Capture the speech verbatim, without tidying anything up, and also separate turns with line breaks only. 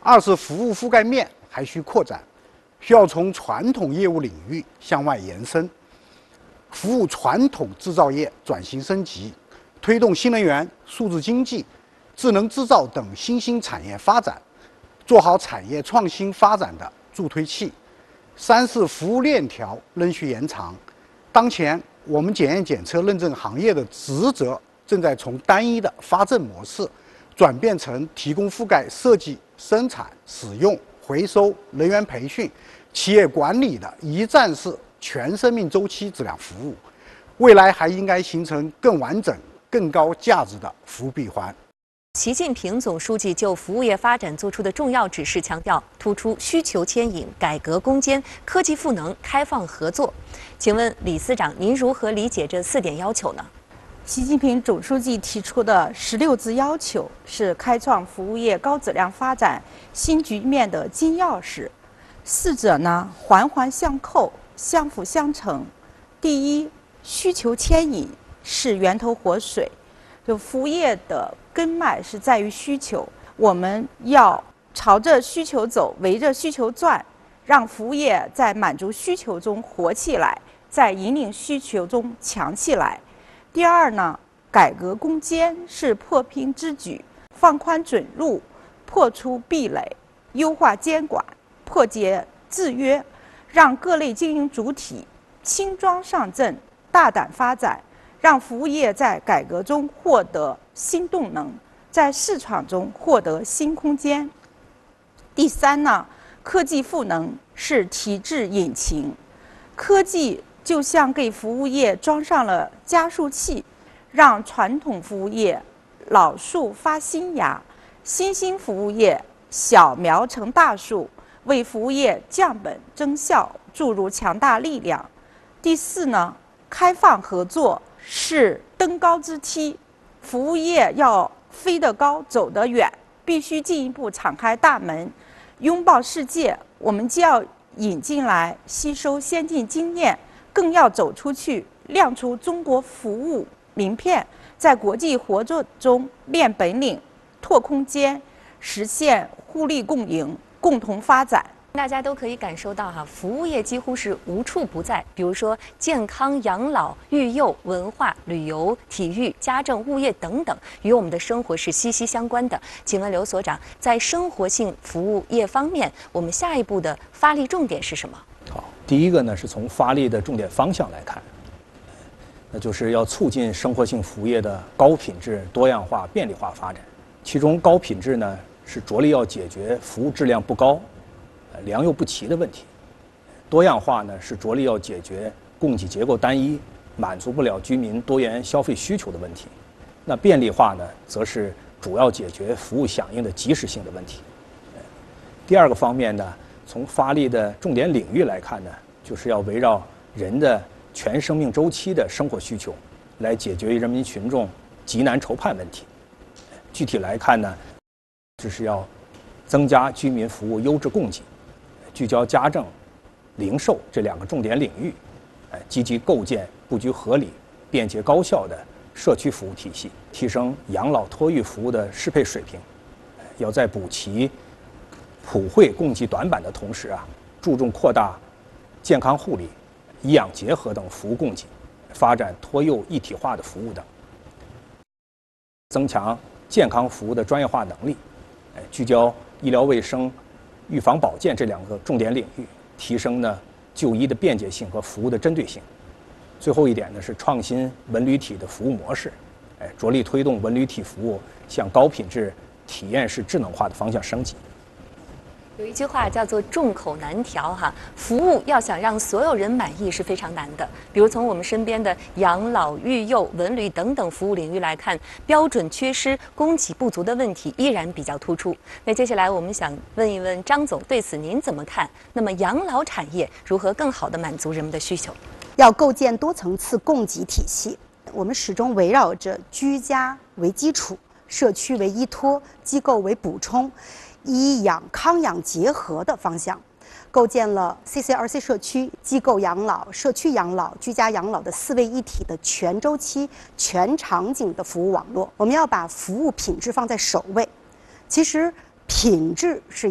二是服务覆盖面还需扩展，需要从传统业务领域向外延伸，服务传统制造业转型升级，推动新能源、数字经济、智能制造等新兴产业发展，做好产业创新发展的助推器。三是服务链条仍需延长。当前，我们检验检测认证行业的职责正在从单一的发证模式，转变成提供覆盖设计、生产、使用、回收、人员培训、企业管理的一站式全生命周期质量服务。未来还应该形成更完整、更高价值的服务闭环。
习近平总书记就服务业发展作出的重要指示强调，突出需求牵引、改革攻坚、科技赋能、开放合作。请问李司长，您如何理解这四点要求呢？
习近平总书记提出的十六字要求是开创服务业高质量发展新局面的金钥匙，四者呢环环相扣、相辅相成。第一，需求牵引是源头活水，就服务业的根脉是在于需求，我们要朝着需求走，围着需求转，让服务业在满足需求中活起来，在引领需求中强起来。第二呢，改革攻坚是破贫之举，放宽准入，破除壁垒，优化监管，破解制约，让各类经营主体轻装上阵，大胆发展，让服务业在改革中获得新动能，在市场中获得新空间。第三呢，科技赋能是提质引擎，科技就像给服务业装上了加速器，让传统服务业老树发新芽，新兴服务业小苗成大树，为服务业降本增效注入强大力量。第四呢，开放合作是登高之梯，服务业要飞得高走得远，必须进一步敞开大门，拥抱世界。我们既要引进来吸收先进经验，更要走出去，亮出中国服务名片，在国际合作中练本领、拓空间，实现互利共赢、共同发展。
大家都可以感受到哈，服务业几乎是无处不在。比如说健康、养老、育幼、文化、旅游、体育、家政、物业等等，与我们的生活是息息相关的。请问刘所长，在生活性服务业方面，我们下一步的发力重点是什么？
好，第一个呢是从发力的重点方向来看，那就是要促进生活性服务业的高品质、多样化、便利化发展。其中高品质呢是着力要解决服务质量不高、良莠不齐的问题；多样化呢是着力要解决供给结构单一、满足不了居民多元消费需求的问题；那便利化呢，则是主要解决服务响应的及时性的问题。第二个方面呢，从发力的重点领域来看呢，就是要围绕人的全生命周期的生活需求，来解决人民群众急难愁盼问题。具体来看呢，就是要增加居民服务优质供给，聚焦家政、零售这两个重点领域，哎，积极构建布局合理、便捷高效的社区服务体系，提升养老托育服务的适配水平。要在补齐普惠供给短板的同时啊，注重扩大健康护理、医养结合等服务供给，发展托幼一体化的服务等，增强健康服务的专业化能力，哎，聚焦医疗卫生、预防保健这两个重点领域，提升呢就医的便捷性和服务的针对性。最后一点呢是创新文旅体的服务模式，哎，着力推动文旅体服务向高品质体验式智能化的方向升级。
有一句话叫做众口难调哈，服务要想让所有人满意是非常难的。比如从我们身边的养老、育幼、文旅等等服务领域来看，标准缺失、供给不足的问题依然比较突出。那接下来我们想问一问张总，对此您怎么看？那么养老产业如何更好地满足人们的需求？
要构建多层次供给体系，我们始终围绕着居家为基础、社区为依托、机构为补充、医养康养结合的方向，构建了 C C R C 社区、机构养老、社区养老、居家养老的四位一体的全周期、全场景的服务网络。我们要把服务品质放在首位。其实，品质是